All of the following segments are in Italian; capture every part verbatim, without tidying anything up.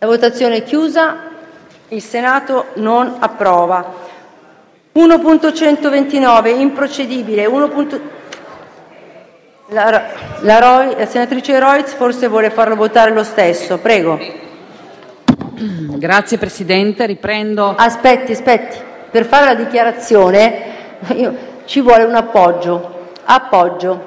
La votazione è chiusa. Il Senato non approva. uno punto centoventinove improcedibile. uno. La, la, Roi, la senatrice Reutz forse vuole farlo votare lo stesso. Prego. Grazie Presidente, riprendo. Aspetti, aspetti. Per fare la dichiarazione io, ci vuole un appoggio. Appoggio.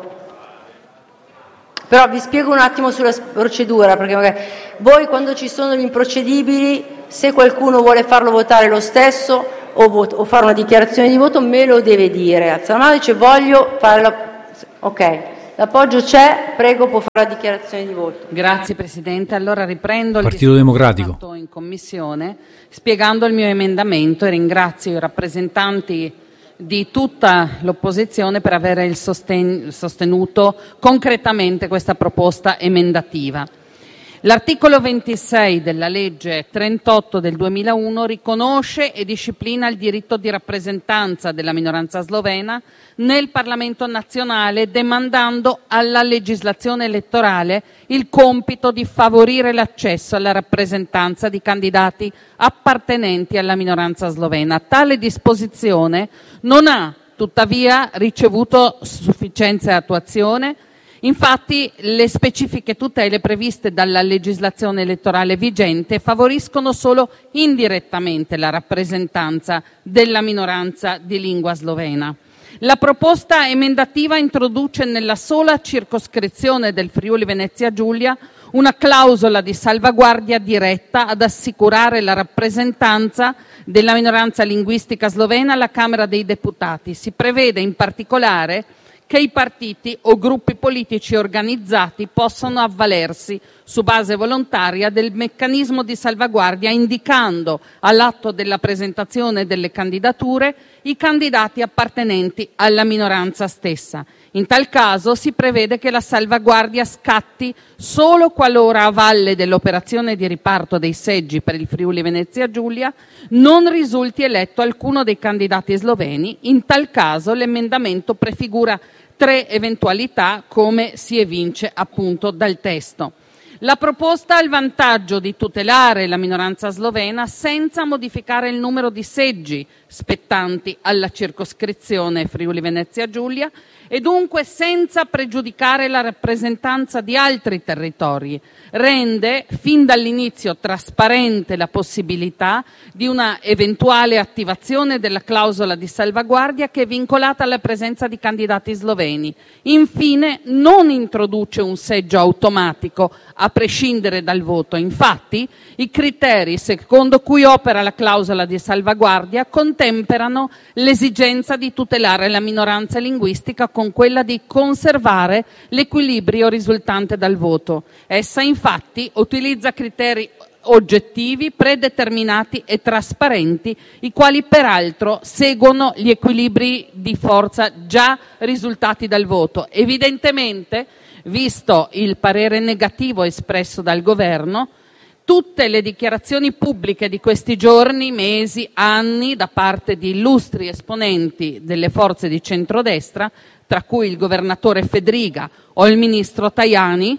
Però vi spiego un attimo sulla procedura, perché magari voi quando ci sono gli improcedibili, se qualcuno vuole farlo votare lo stesso o, vot- o fare una dichiarazione di voto, me lo deve dire. Alza la mano e dice voglio fare la... Ok, l'appoggio c'è, prego, può fare la dichiarazione di voto. Grazie Presidente. Allora riprendo il Partito Democratico fatto in Commissione spiegando il mio emendamento e ringrazio i rappresentanti di tutta l'opposizione per aver il sosten- sostenuto concretamente questa proposta emendativa. L'articolo ventisei della legge trentotto del duemilauno riconosce e disciplina il diritto di rappresentanza della minoranza slovena nel Parlamento nazionale, demandando alla legislazione elettorale il compito di favorire l'accesso alla rappresentanza di candidati appartenenti alla minoranza slovena. Tale disposizione non ha tuttavia ricevuto sufficiente attuazione. Infatti, le specifiche tutele previste dalla legislazione elettorale vigente favoriscono solo indirettamente la rappresentanza della minoranza di lingua slovena. La proposta emendativa introduce nella sola circoscrizione del Friuli Venezia Giulia una clausola di salvaguardia diretta ad assicurare la rappresentanza della minoranza linguistica slovena alla Camera dei Deputati. Si prevede in particolare che i partiti o gruppi politici organizzati possano avvalersi su base volontaria del meccanismo di salvaguardia, indicando all'atto della presentazione delle candidature i candidati appartenenti alla minoranza stessa. In tal caso si prevede che la salvaguardia scatti solo qualora, a valle dell'operazione di riparto dei seggi per il Friuli Venezia Giulia, non risulti eletto alcuno dei candidati sloveni. In tal caso l'emendamento prefigura tre eventualità, come si evince appunto dal testo. La proposta ha il vantaggio di tutelare la minoranza slovena senza modificare il numero di seggi spettanti alla circoscrizione Friuli Venezia Giulia e dunque senza pregiudicare la rappresentanza di altri territori. Rende fin dall'inizio trasparente la possibilità di una eventuale attivazione della clausola di salvaguardia, che è vincolata alla presenza di candidati sloveni. Infine, non introduce un seggio automatico a prescindere dal voto. Infatti, i criteri secondo cui opera la clausola di salvaguardia contemperano l'esigenza di tutelare la minoranza linguistica con quella di conservare l'equilibrio risultante dal voto. Essa infatti utilizza criteri oggettivi, predeterminati e trasparenti, i quali peraltro seguono gli equilibri di forza già risultati dal voto. Evidentemente, visto il parere negativo espresso dal Governo, tutte le dichiarazioni pubbliche di questi giorni, mesi, anni da parte di illustri esponenti delle forze di centrodestra, tra cui il governatore Fedriga o il ministro Tajani,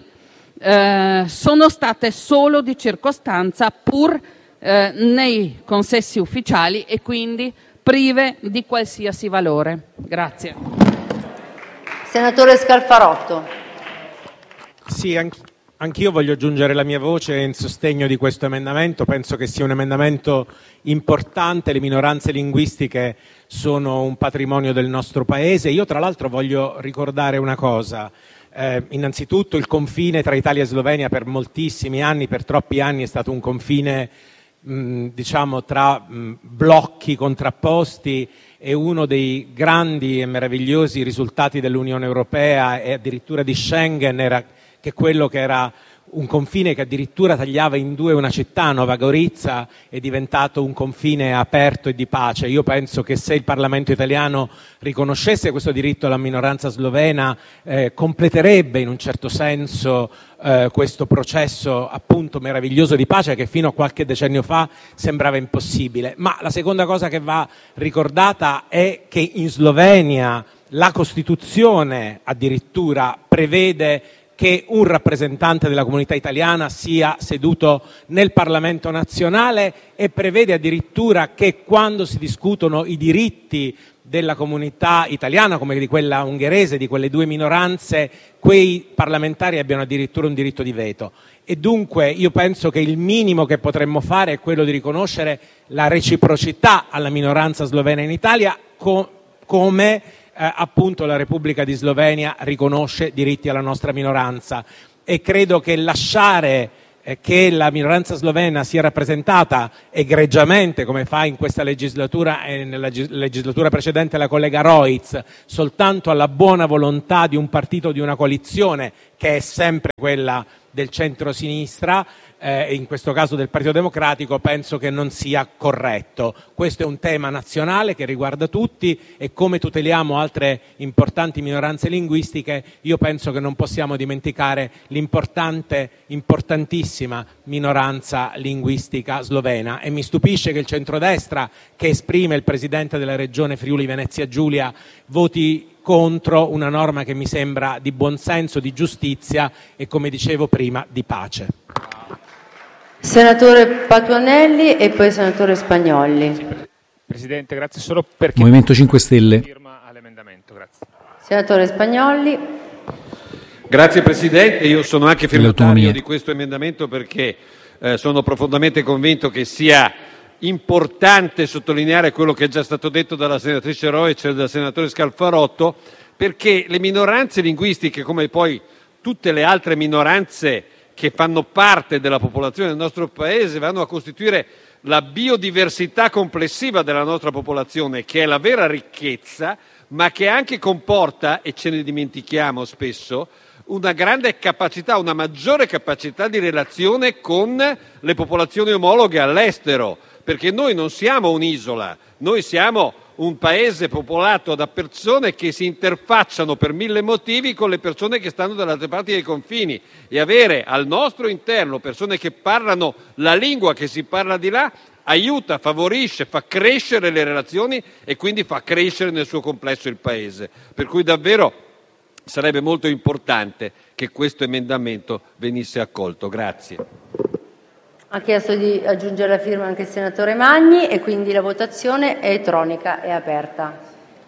eh, sono state solo di circostanza, pur eh, nei consessi ufficiali, e quindi prive di qualsiasi valore. Grazie. Senatore Scalfarotto. Sì, anche Anch'io voglio aggiungere la mia voce in sostegno di questo emendamento. Penso che sia un emendamento importante. Le minoranze linguistiche sono un patrimonio del nostro Paese. Io tra l'altro voglio ricordare una cosa. Eh, innanzitutto il confine tra Italia e Slovenia per moltissimi anni, per troppi anni, è stato un confine mh, diciamo tra mh, blocchi contrapposti, e uno dei grandi e meravigliosi risultati dell'Unione Europea e addirittura di Schengen era che quello che era un confine che addirittura tagliava in due una città, Nova Gorica, è diventato un confine aperto e di pace. Io penso che se il Parlamento italiano riconoscesse questo diritto alla minoranza slovena, eh, completerebbe in un certo senso eh, questo processo appunto meraviglioso di pace che fino a qualche decennio fa sembrava impossibile. Ma la seconda cosa che va ricordata è che in Slovenia la Costituzione addirittura prevede che un rappresentante della comunità italiana sia seduto nel Parlamento nazionale e prevede addirittura che quando si discutono i diritti della comunità italiana, come di quella ungherese, di quelle due minoranze, quei parlamentari abbiano addirittura un diritto di veto. E dunque io penso che il minimo che potremmo fare è quello di riconoscere la reciprocità alla minoranza slovena in Italia, co- come eh, appunto la Repubblica di Slovenia riconosce diritti alla nostra minoranza. E credo che lasciare che la minoranza slovena sia rappresentata egregiamente, come fa in questa legislatura e nella legislatura precedente la collega Roitz, soltanto alla buona volontà di un partito, di una coalizione che è sempre quella del centro-sinistra, eh, in questo caso del Partito Democratico, penso che non sia corretto. Questo è un tema nazionale che riguarda tutti e come tuteliamo altre importanti minoranze linguistiche, io penso che non possiamo dimenticare l'importante, importantissima minoranza linguistica slovena. E mi stupisce che il centrodestra, che esprime il presidente della regione Friuli Venezia Giulia, voti contro una norma che mi sembra di buonsenso, di giustizia e, come dicevo prima, di pace. Senatore Patuanelli e poi senatore Spagnolli. Presidente, grazie, solo perché Movimento cinque Stelle. Firma all'emendamento, grazie. Senatore Spagnolli. Grazie Presidente, io sono anche firmatario di questo emendamento perché eh, sono profondamente convinto che sia importante sottolineare quello che è già stato detto dalla senatrice Roitz e dal senatore Scalfarotto, perché le minoranze linguistiche, come poi tutte le altre minoranze che fanno parte della popolazione del nostro paese, vanno a costituire la biodiversità complessiva della nostra popolazione, che è la vera ricchezza, ma che anche comporta, e ce ne dimentichiamo spesso, una grande capacità, una maggiore capacità di relazione con le popolazioni omologhe all'estero, perché noi non siamo un'isola, noi siamo un paese popolato da persone che si interfacciano per mille motivi con le persone che stanno dalle altre parti dei confini, e avere al nostro interno persone che parlano la lingua che si parla di là aiuta, favorisce, fa crescere le relazioni e quindi fa crescere nel suo complesso il paese. Per cui davvero sarebbe molto importante che questo emendamento venisse accolto. Grazie. Ha chiesto di aggiungere la firma anche il senatore Magni e quindi la votazione è elettronica, è aperta.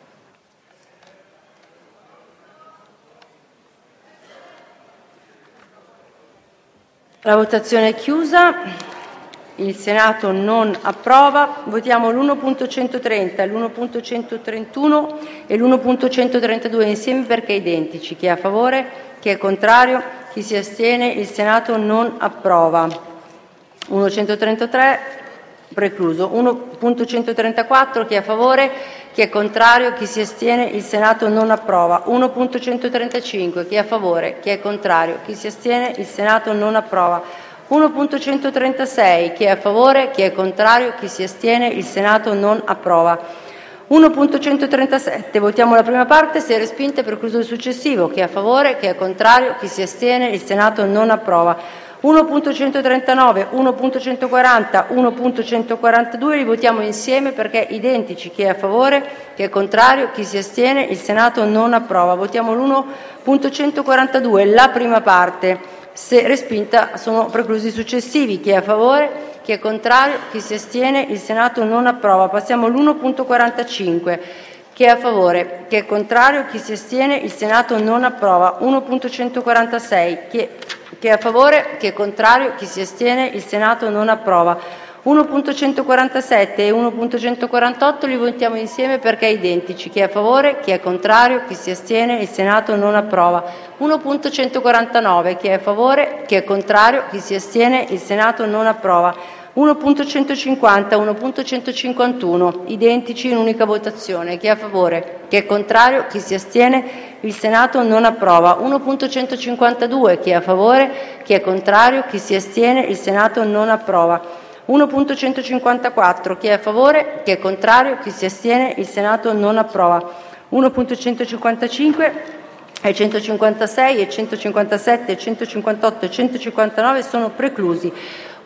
La votazione è chiusa. Il Senato non approva. Votiamo l'uno punto centotrenta, l'uno punto centotrentuno e l'uno punto centotrentadue insieme perché identici. Chi è a favore? Chi è contrario? Chi si astiene? Il Senato non approva. uno punto centotrentatré precluso. uno punto centotrentaquattro chi è a favore? Chi è contrario? Chi si astiene? Il Senato non approva. uno punto centotrentacinque chi è a favore? Chi è contrario? Chi si astiene? Il Senato non approva. uno punto centotrentasei chi è a favore? Chi è contrario? Chi si astiene? Il Senato non approva. uno punto centotrentasette votiamo la prima parte, se respinta è precluso il successivo. Chi è a favore? Chi è contrario? Chi si astiene? Il Senato non approva. uno punto centotrentanove, uno punto centoquaranta, uno punto centoquarantadue li votiamo insieme perché identici. Chi è a favore? Chi è contrario? Chi si astiene? Il Senato non approva. Votiamo l'uno punto centoquarantadue, la prima parte. Se respinta sono preclusi i successivi. Chi è a favore? Chi è contrario? Chi si astiene? Il Senato non approva. Passiamo all'uno punto quarantacinque. Chi è a favore? Chi è contrario? Chi si astiene? Il Senato non approva. uno punto centoquarantasei. Chi è, chi è a favore? Chi è contrario? Chi si astiene? Il Senato non approva. uno punto centoquarantasette e uno punto centoquarantotto li votiamo insieme perché identici. Chi è a favore? Chi è contrario? Chi si astiene? Il Senato non approva. uno punto centoquarantanove. Chi è a favore? Chi è contrario? Chi si astiene? Il Senato non approva. uno punto centocinquanta, uno punto centocinquantuno, identici in unica votazione. Chi è a favore? Chi è contrario? Chi si astiene? Il Senato non approva. uno punto centocinquantadue, chi è a favore? Chi è contrario? Chi si astiene? Il Senato non approva. uno punto centocinquantaquattro, chi è a favore? Chi è contrario? Chi si astiene? Il Senato non approva. uno punto centocinquantacinque e centocinquantasei e centocinquantasette e centocinquantotto e centocinquantanove sono preclusi.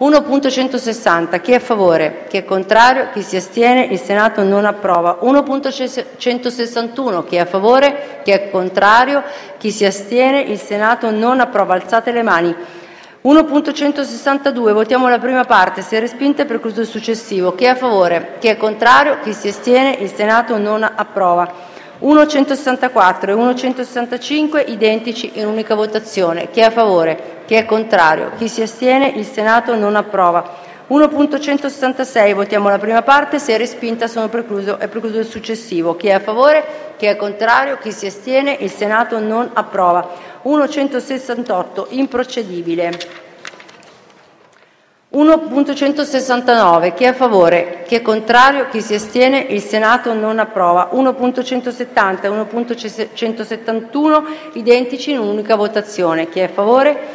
uno punto centosessanta, chi è a favore? Chi è contrario? Chi si astiene? Il Senato non approva. uno punto centosessantuno, chi è a favore? Chi è contrario? Chi si astiene? Il Senato non approva. Alzate le mani. uno punto centosessantadue, votiamo la prima parte, se respinta è precluso il successivo. Chi è a favore? Chi è contrario? Chi si astiene? Il Senato non approva. uno punto centosessantaquattro e uno punto centosessantacinque identici in unica votazione. Chi è a favore? Chi è contrario? Chi si astiene? Il Senato non approva. uno punto centosessantasei, votiamo la prima parte, se respinta sono precluso, è precluso il successivo. Chi è a favore? Chi è contrario? Chi si astiene? Il Senato non approva. uno punto centosessantotto, improcedibile. uno punto centosessantanove, chi è a favore? Chi è contrario? Chi si astiene? Il Senato non approva. uno punto centosettanta e uno punto centosettantuno identici in un'unica votazione. Chi è a favore?